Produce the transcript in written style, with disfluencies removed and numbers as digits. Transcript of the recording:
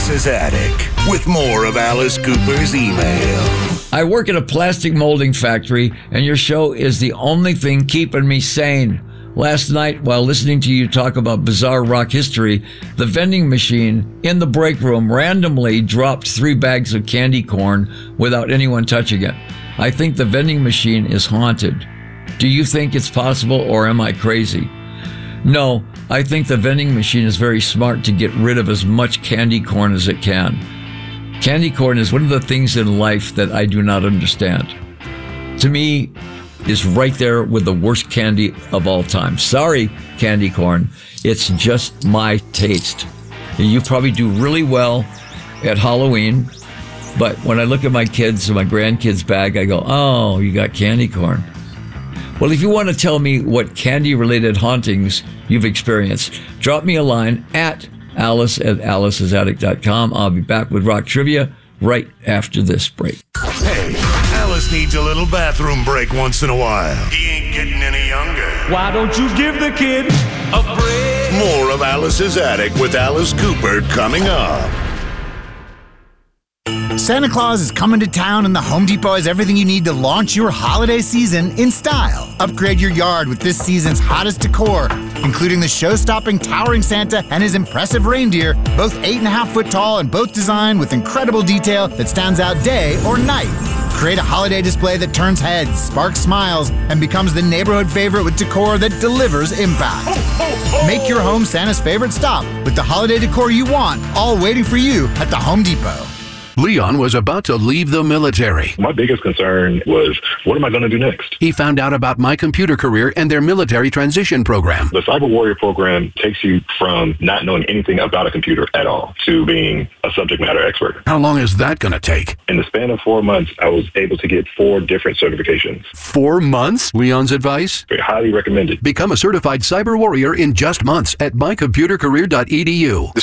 Alice's Attic with more of Alice Cooper's email. I work at a plastic molding factory, and your show is the only thing keeping me sane. Last night, while listening to you talk about bizarre rock history, the vending machine in the break room randomly dropped 3 bags of candy corn without anyone touching it. I think the vending machine is haunted. Do you think it's possible, or am I crazy? No, I think the vending machine is very smart to get rid of as much candy corn as it can. Candy corn is one of the things in life that I do not understand. To me, is right there with the worst candy of all time. Sorry, candy corn. It's just my taste. You probably do really well at Halloween, but when I look at my kids' and my grandkids' bag, I go, oh, you got candy corn. Well, if you want to tell me what candy-related hauntings you've experienced, drop me a line at alice@alicesattic.com. I'll be back with rock trivia right after this break. Hey, Alice needs a little bathroom break once in a while. He ain't getting any younger. Why don't you give the kid a break? More of Alice's Attic with Alice Cooper coming up. Santa Claus is coming to town, and the Home Depot has everything you need to launch your holiday season in style. Upgrade your yard with this season's hottest decor, including the show-stopping towering Santa and his impressive reindeer, both 8.5 foot tall and both designed with incredible detail that stands out day or night. Create a holiday display that turns heads, sparks smiles, and becomes the neighborhood favorite with decor that delivers impact. Make your home Santa's favorite stop with the holiday decor you want, all waiting for you at the Home Depot. Leon was about to leave the military. My biggest concern was, what am I going to do next? He found out about My Computer Career and their military transition program. The Cyber Warrior program takes you from not knowing anything about a computer at all to being a subject matter expert. How long is that going to take? In the span of 4 months, I was able to get 4 different certifications. 4 months? Leon's advice? Highly recommended. Become a certified cyber warrior in just months at mycomputercareer.edu. The